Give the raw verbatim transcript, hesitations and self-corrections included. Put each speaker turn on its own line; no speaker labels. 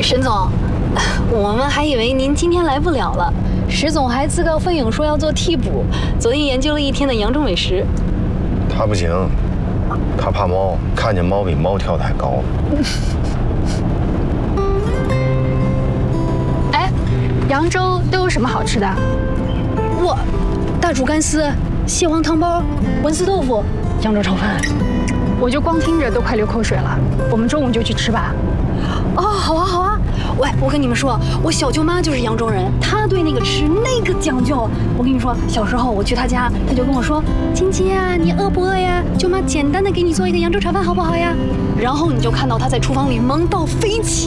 沈总，我们还以为您今天来不了了。石总还自告奋勇说要做替补，昨天研究了一天的扬州美食。
他不行，他怕猫，看见猫比猫跳得还高。
哎，扬州都有什么好吃的？
哇，大煮干丝、蟹黄汤包、文思豆腐、扬州炒饭。
我就光听着都快流口水了。我们中午就去吃吧。
哦，好啊，好啊。喂，我跟你们说，我小舅妈就是扬州人，她对那个吃那个讲究。我跟你说，小时候我去她家，她就跟我说：“晶晶啊，你饿不饿呀？舅妈简单的给你做一个扬州炒饭好不好呀？”然后你就看到她在厨房里忙到飞起。